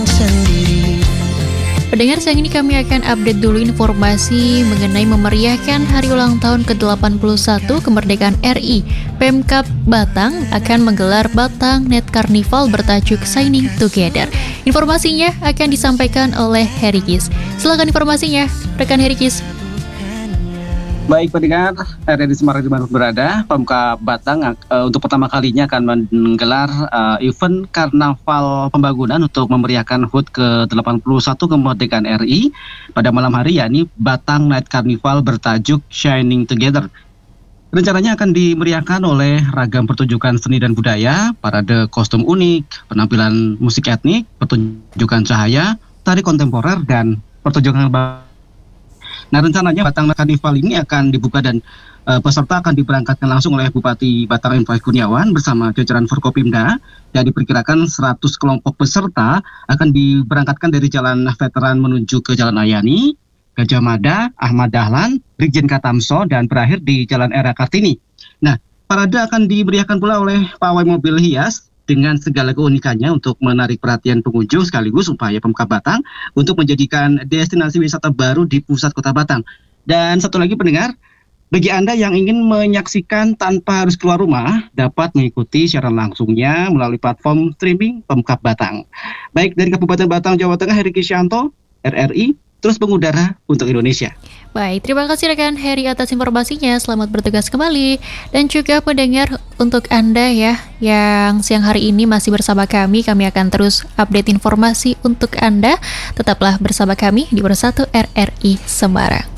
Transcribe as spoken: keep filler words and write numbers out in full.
Pendengar, siang ini kami akan update dulu informasi mengenai memeriahkan hari ulang tahun ke delapan puluh satu kemerdekaan R I. Pemkab Batang akan menggelar Batang Net Carnival bertajuk Shining Together. Informasinya akan disampaikan oleh Herikis. Silakan informasinya, rekan Herikis. Baik pendengar, R R I Semarang dimanapun berada, Pemkab Batang uh, untuk pertama kalinya akan menggelar uh, event Karnaval Pembangunan untuk memeriahkan H U T ke delapan puluh satu kemerdekaan R I pada malam hari, yakni Batang Night Carnival bertajuk Shining Together. Rencananya akan dimeriahkan oleh ragam pertunjukan seni dan budaya, parade kostum unik, penampilan musik etnik, pertunjukan cahaya, tari kontemporer, dan pertunjukan Nah, rencananya Batang Carnival ini akan dibuka dan uh, peserta akan diberangkatkan langsung oleh Bupati Batang M. Faiz Kurniawan bersama jajaran Forkopimda, dan diperkirakan seratus kelompok peserta akan diberangkatkan dari Jalan Veteran menuju ke Jalan Ayani, Gajah Mada, Ahmad Dahlan, Brigjen Katamso, dan berakhir di Jalan Era Kartini. Nah, parade akan diberiakan pula oleh pawai mobil hias dengan segala keunikannya untuk menarik perhatian pengunjung, sekaligus upaya Pemkab Batang untuk menjadikan destinasi wisata baru di pusat kota Batang. Dan satu lagi pendengar, bagi Anda yang ingin menyaksikan tanpa harus keluar rumah, dapat mengikuti siaran langsungnya melalui platform streaming Pemkab Batang. Baik, dari Kabupaten Batang, Jawa Tengah, Heri Kisyanto, R R I, terus mengudara untuk Indonesia. Baik, terima kasih rekan Heri atas informasinya. Selamat bertugas kembali. Dan juga pendengar, untuk Anda ya yang siang hari ini masih bersama kami, kami akan terus update informasi untuk Anda. Tetaplah bersama kami di Bersatu R R I Semarang.